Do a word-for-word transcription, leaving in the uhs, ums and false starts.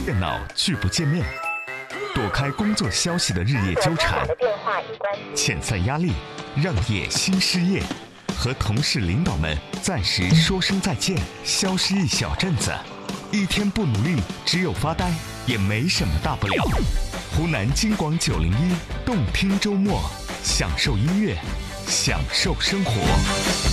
电脑拒不见面，躲开工作消息的日夜纠缠，遣散压力，让业新失业，和同事领导们暂时说声再见，消失一小阵子，一天不努力，只有发呆，也没什么大不了。湖南金广九零一动听周末，享受音乐，享受生活。